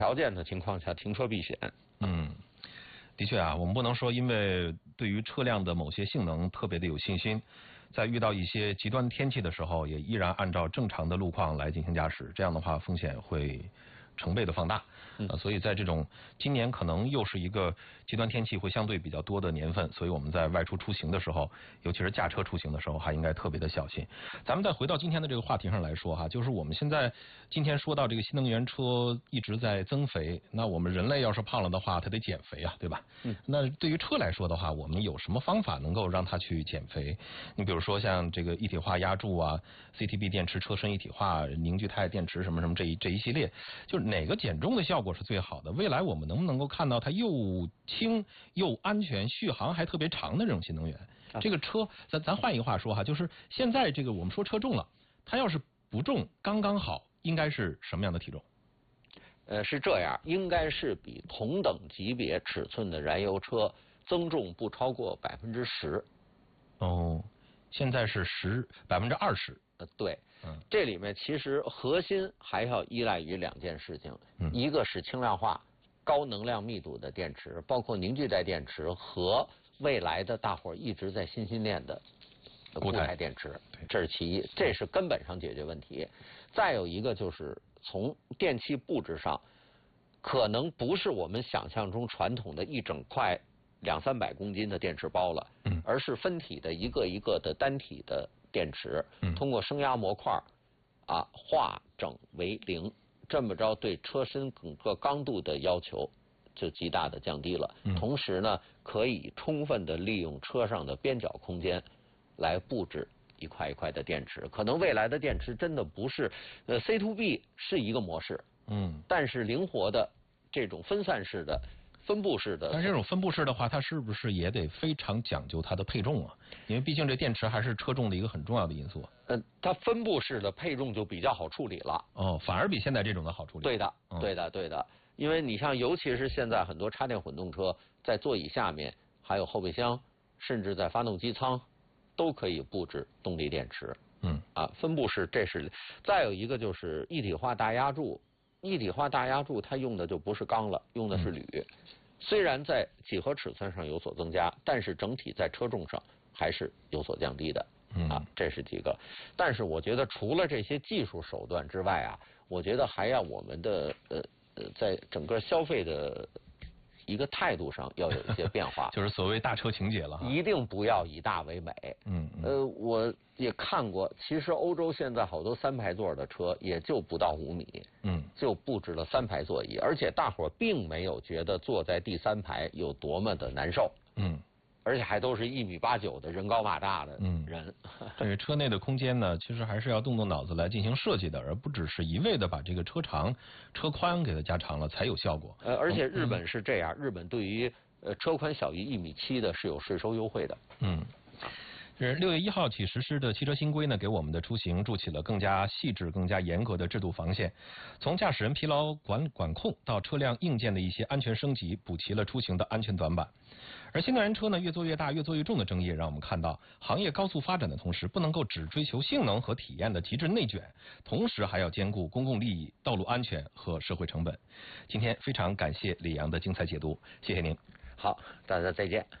条件的情况下停车避险。 的确啊，我们不能说因为对于车辆的某些性能特别的有信心，在遇到一些极端天气的时候，也依然按照正常的路况来进行驾驶，这样的话风险会成倍的放大。所以在这种今年可能又是一个极端天气会相对比较多的年份，所以我们在外出出行的时候，尤其是驾车出行的时候，还应该特别的小心。咱们再回到今天的这个话题上来说哈，就是我们现在今天说到这个新能源车一直在增肥，那我们人类要是胖了的话，它得减肥啊，对吧？那对于车来说的话，我们有什么方法能够让它去减肥？你比如说像这个一体化压铸啊、CTB 电池车身一体化、凝聚态电池什么什么这一系列，就是哪个减重的效果是最好的？未来我们能不能够看到它又轻又安全、续航还特别长的这种新能源？这个车，咱换一个话说哈，就是现在这个我们说车重了，它要是不重刚刚好，应该是什么样的体重？ 是这样，应该是比同等级别尺寸的燃油车增重不超过10%。 现在是20%。 对，这里面其实核心还要依赖于2件事情，一个是轻量化、高能量密度的电池，包括凝聚态电池和未来的大伙一直在心念的固态电池，这是其一，这是根本上解决问题。再有一个就是从电器布置上，可能不是我们想象中传统的一整块200-300公斤的电池包了，而是分体的一个一个的单体的电池，通过升压模块化整为零，这么着对车身整个刚度的要求就极大的降低了。同时呢，可以充分的利用车上的边角空间来布置一块一块的电池。可能未来的电池真的不是C to B 是一个模式，但是灵活的这种分散式的。分布式的， 但是这种分布式的话，它是不是也得非常讲究它的配重啊？因为毕竟这电池还是车重的一个很重要的因素。 它分布式的配重就比较好处理了。 反而比现在这种的好处理。 对的。因为你像，尤其是现在很多插电混动车，在座椅下面还有后备箱，甚至在发动机舱，都可以布置动力电池。分布式这是。再有一个就是一体化大压铸。一体化大压铸它用的就不是钢了，用的是铝。虽然在几何尺寸上有所增加，但是整体在车重上还是有所降低的。这是几个。但是我觉得除了这些技术手段之外我觉得还要我们的在整个消费的一个态度上要有一些变化。 就是所谓大车情节了。 一定不要以大为美。我也看过，其实欧洲现在好多3排座的车也就不到5米，就布置了3排座椅，而且大伙并没有觉得坐在第3排有多么的难受。而且还都是1.89米的人高马大的人。 这个车内的空间呢，其实还是要动动脑子来进行设计的，而不只是一味的把这个车长、车宽给它加长了才有效果。 而且日本是这样，日本对于车宽小于1.7米的是有税收优惠的。 是6月1号起实施的汽车新规呢，给我们的出行筑起了更加细致、更加严格的制度防线。从驾驶人疲劳管控到车辆硬件的一些安全升级，补齐了出行的安全短板。而新能源车呢，越做越大、越做越重的争议，让我们看到行业高速发展的同时，不能够只追求性能和体验的极致内卷，同时还要兼顾公共利益、道路安全和社会成本。今天非常感谢李阳的精彩解读，谢谢您。 好，大家再见。